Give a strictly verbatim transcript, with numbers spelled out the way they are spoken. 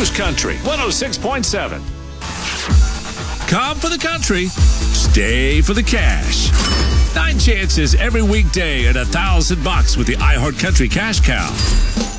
News Country one oh six point seven. Come for the country, stay for the cash. Nine chances every weekday at a thousand bucks with the iHeart Country Cash Cow.